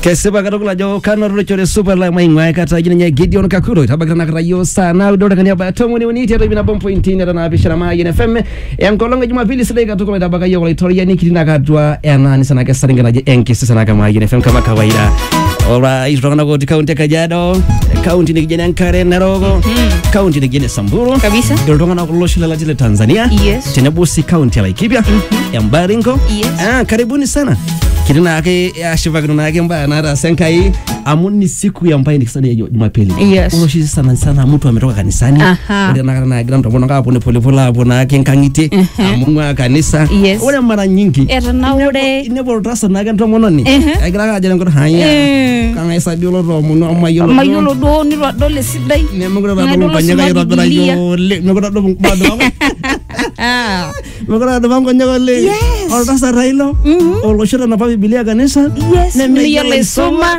Kesipa katukula jo kano ruchore super la maingwa kata jina Gideon Kakuro tabakana karayo sana udora kania ba tomoni uniti ya bina bomb point na na bishara ma FM yankolonga Jumapili sidai katukula tabaka yo Victoria ni kitina katwa nani sana kesaringa na enki sana kama FM kama kawaida. Alright, tunataka kwa kaunti Kajiado, kaunti ni kijana Nkare Narogo, kaunti ni kijana Samburu kabisa. Ndio tunataka kuloshila la jile Tanzania. Yes. Tena busi kaunti ya Laikipia, ya Mbaringo. Yes. Karibuni sana. Kitina yake ya shivagano yake mbaya na senkai amuni siku ya mbaye nikisani ya Jumapili. Yes. Unoshi sana mtu ametoka kanisani. Wale na grand mbona kama pole hapo yake nkangiti amungwa kanisa. Yes. Wale mara nyingi. Era na ure. Inebo rasa na ganda mononi. Agira ajana ngoro haya. Kanga isabi lo muno mayolo. Mayolo do ni do le sidai. Ne mugura ba lo banyaga yoro bra yo le mugura do ba do. Mugura do bango nyagole. Yes. Rasa railo. Olo shira na Biblia kanisa. Yes. Ne yale soma.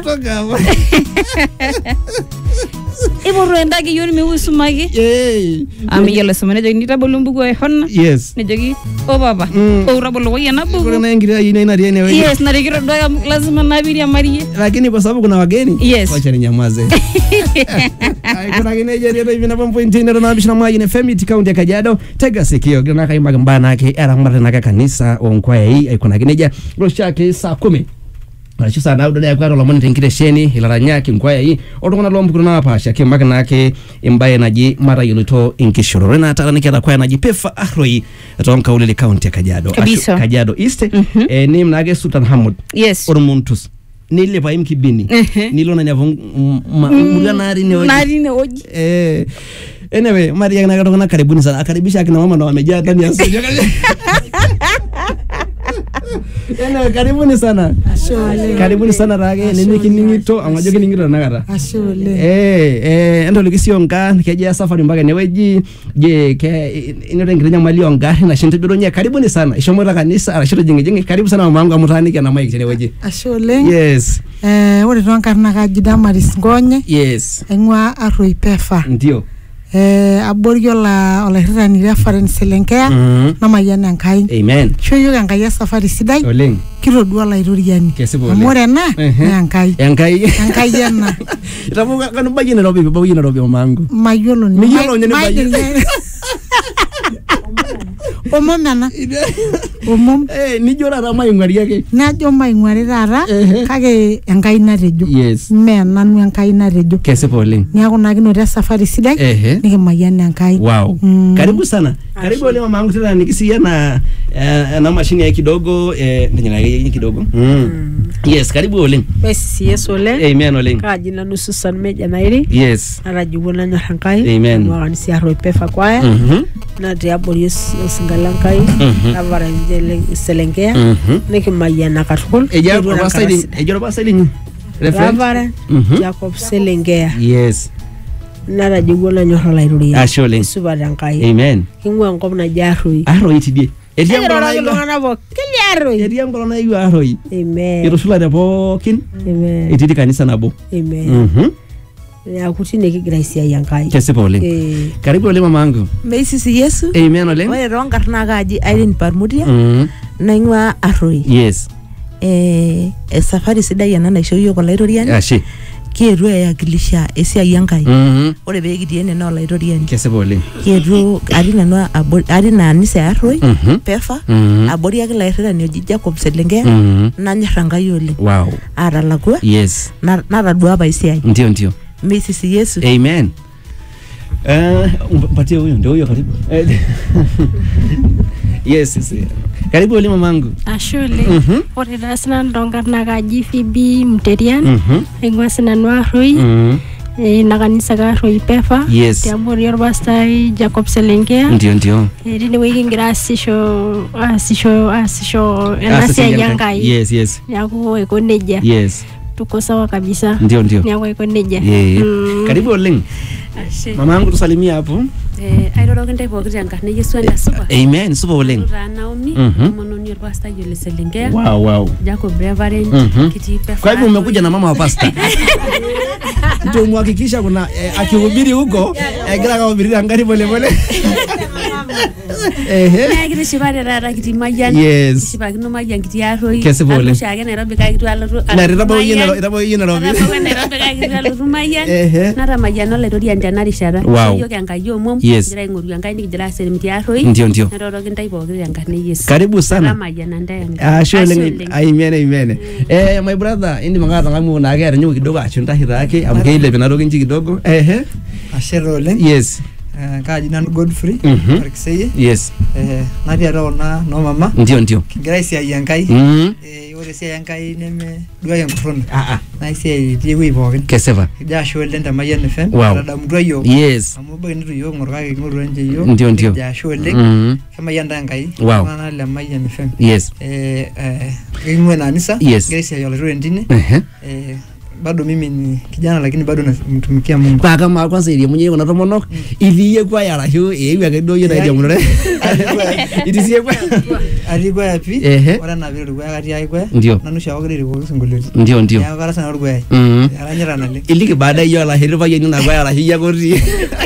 Ibo roenda ki yoni mi usumagi. Ami yale soma ne jogi ta bolumbu go honna. Yes. Ne jogi o baba. O rabolo go yana bu. Kuna ingira ina ina riene wewe. Yes, na rigiro do lazima na biria Maria. Lakini kwa sababu kuna wageni. Yes. Wacha ni nyamaze. Kuna gine jeri do hivi na bombo intine na bishna mwaji ne Femiti County ya Kajiado. Tega sikio gina kai magambana yake era mara na kanisa onkwa hii kuna gine ja roshake saa 10. Nacho sana udada ya kwa la monite ngire sheni ilaranyaki nkwaya hii otokona lombu kuna pasha kimaka nake imbaye naji mara yulito inkishoro rena atala nikiata kwa naji pefa ahroi atonka ulele county ya Kajiado Kajiado East ni mnage Sultan Hamud. Yes. Oromuntus nile pa imkibini nilo na nyavungu mula nari ne oji anyway Maria ya nakatokana karibuni sana akaribisha akina mama na wamejaa ndani ya studio. Karibuni sana. Ashole. Karibuni sana rage nini kiningito amajo kiningito nakata. Ashole. Endo likisio nga keje safari mpaka neweji je ke ino ngirenya mali onga na shinte bironya karibuni sana. Ishomora kanisa arashiro jingi karibu sana mamangu amutani kana mike neweji. Ashole. Yes. Ore twankarna kajida Maris Ngonye. Yes. Engwa aroi pefa. Ndio. Aboriola olahirani reference Selenkea na mayana nkai. Amen. Shoyo ngai ya safari sidai. Oleng. Kirodua la iruriani. Amore na nkai. Nkai yana. Itabuka kanu bagina robi mamangu. Mayolo ni. Mayolo ni bagina. Omom nana. Ni jora rama ingwari yake. Na joma ingwari rara kage enkai natejo. Yes. Me nanu enkai natejo. Kesipa oleng. Niaku nakinote safari sidai. Nikimayian enkai. Wow. Karibu sana. Karibu ole mamangu tena nikisia na mashine ya kidogo ndenye kidogo. Yes, karibu oleng. Besi yes oleng. Amen oleng. Kaji na nusu san meja nairi. Yes. Arajibuna nyahankai. Amen. Wakanisi aroi pefa kwaya. Na diaboli singalankai. Avara Selenkea. Nikimayana katukul. Ejoro basaili Avara Jacob Selenkea. Yes. Nara jibuna nyohala iruri. Ashole. Subadankai. Amen. Kingwa ngomna jarui. Aroi tidie. Edia ngolona ilo nabo. Kili aroi. Edia ngolona yu aroi. Amen. Yerusula de bokin. Amen. Itidi kanisa nabo. Amen. Ya kutine kigraisia yankai. Kesipa oleng. Karibu ole mamangu. Meisisi Yesu. Amen oleng. Ore ronkarna gaji Irene Parmudia. Naingwa aroi. Yes. Safari sidai yana naisho yoko lairoriani. Ashi. Kieru ya kilisha esiai yankai. Ore begidiene na lairoriani. Kesipa oleng. Kieru arina nise aroi. Pefa. Abori yake lairoriani oji Jacob Selenkea. Nanyarangai oleng. Wow. Aralagua. Yes. Naradua ba esiai. Ndio. Meisisi Yesu. Amen. Mpatie huyo ndio huyo karibu. Yes. Karibu ole mamangu. Ashole. Ore dasna ndongarna gaji Fibi Mterian. Engwa sinanwa roi. Na kanisa ga roi pefa. Yes. Tiambori yorbastai Jacob Selenkea. Ndio. Dini wiki ngrasisho enasia yangai. Yes. Yaku ekoneja. Yes. Tuko sawa kabisa. Ndio. Nyako ekoneja. Karibu oleng. Mamangu tusalimia hapo. Airoro kende pokiti ankarne Yesu anda supa. Amen, supa oleng. Naomi, monono yor pastor yule Selenkea. Wow. Jacob Reverend, kiti pefa. Kwa hivyo umekuja na mama wa pastor. tumuhakikisha kuna akihubiri huko egira kuhubiri ngari pole pole. Na kiti shipare rara kiti mayan. Yes. Shipakino mayan kiti aroi. Kese pole. Shage Nairobi kai kitu alatu. Na ritabo yina Nairobi. Nairobi kai kitu alatu mayan. Nara mayan ole tori anjanari shara. Wow. Yo kanga yo mom. Yes. Jira nguru yangai ni jira seri miti aroi. Ndio. Naro kintai pokiri yangarne Yesu. Karibu sana. Mayan andaya. Shole amen. My brother indi mangata ngamu na gari nyu kidogo achunta hitake amgeile binaro kinji kidogo. Ashere oleng. Yes. Kaji nanu Godfrey Arikiseye. Yes. Natii atua kuna no mama. Ndio. Kigira esiai Enkai. Ore esiai Enkai neme duake enkurruna. Na esiai etii ewuei pookin. Kesipa. Kigira ashe oleng te Mayian FM. Etadamutua yiok. Yes. Amu ebaiki nitu yiok ng'or kake king'orutua ninche yiok. Ndio. Kigira ashe oleng. Kemayian taa Enkai. Iltung'anak le Mayian FM. Yes. King'ua ina anisa. Yes. Kigira esiai oloitore tine. Bado mimi ni kijana lakini bado namtumikia Mungu. Kwa kama kwanza ile mwenyewe kuna tomonok iliye kwa yara hiyo ewe ake yona ile munore. Itisiye kwa. Alikuwa yapi? Ora na vile kwa kati yake. Nanu shawo kile kwa singoleti. Ndio. Ya kara sana orgwe. Aranyira nale. Iliki baada hiyo la hiriba yenu na kwa yara hiyo koti.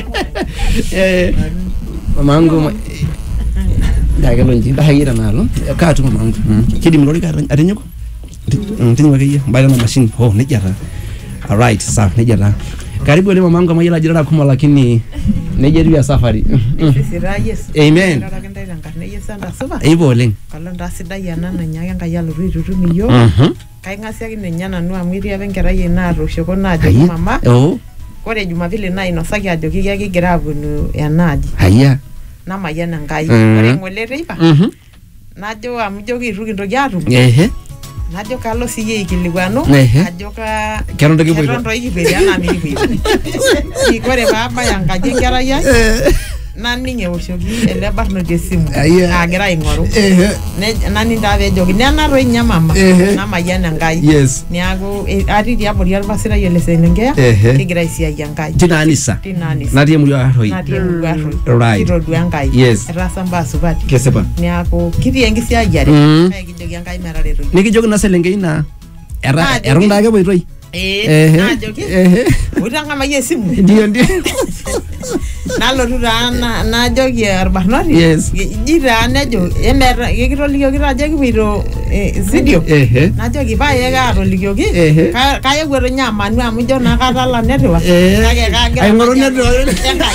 Mamangu daga lonji dagira nalo. Ka tu mamangu. Kidi mlori ka atenyuko. Tinyo kaya baada na machine nejara. Alright, sawa nejara. Karibu ile mamangu kama yela jirana kuma lakini nejeri ya safari. Amen. Ibo oleng. Kalonda sidai yana nanyake Enkai alotu aitutum iyiok. Kaing'asiaki ninye nanu amu etii apa enkerai naatoshoko naajoki mama. Ore Jumapili nainosaki ajoki kigira aponu enaaji. Namayian Enkai. Ore ng'ole teipa. Najo amu ijo kiitu kintoki aatum. Najo kalo siye aikilikuanu ajo keton toki kipuoito enaa mikipuoito. Kore paabaya enkaji enkerai ai naning' ewoshoki ele barnoti esimu aagira aing'oru. Naning' taa peejoki nena toi ninye mama Namayian Enkai. Neeku atii tiabori orpasitai ole Selenkea kigira aisiai Enkai. Tina anisa. Natii emurua Arroi. Kitodua Enkai. Etaasa mbaa supati. Kesipa. Neeku kitii enkisiayiare. Kake kijoki Enkai metareto. Nikijoki na Selenkei naa eton daake epoitoi. Najoki uitang'amayie esimu. Ndio. Nalotu taa najoki orbarnoti. Ji taa nejo kekitolikioki taa ajo kipuoito video. Najoki pae kaatolikioki. Kayewuo toi ninye amanu amu ijo naa katala network. Kake kagira aing'oru network.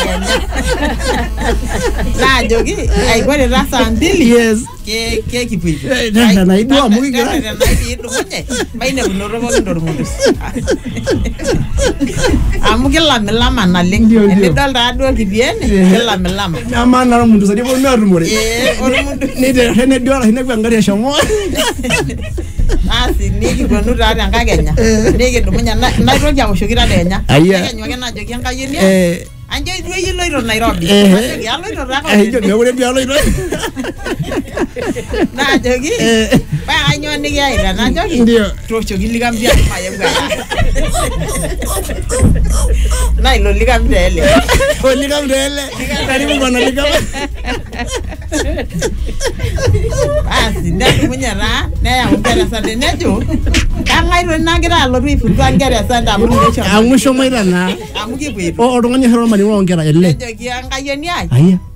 Najoki ore taa saa 2 kekipuoito. Naidua amu kigira. Idumunye mainepunoto pookin tormundus. Amu kilamilama naleng. Enidol taaduo kitii ene kilamilama. Amaa naa ormundus ade ponu atumore. Ormundus. Niterrene duo arashu nekwa engari eshomo. Asi nikiponu taa tenkakenya. Nikidumunye naitoki awoshoki tadekenya. Nekenyu ake najoki enkayioni ai. Anjo duo iloito Nairobi. Najoki aloito taa Aijo mekure duo aloito. Najoki paa kanyoo nikiyaita najoki tooshoki likambi mayewuo na ilo likambi ele. Likambi ele. Karibu bwana likambi. Asi nedumunye taa neyau Ngeresa nejo kang'ae toi nagira alotu aifunza Ngeresa ndamu amu shomoita naa. Amu kipuoito. Oltung'ani oishoro ormalimui loonkera ele. Nejoki enkayioni ai.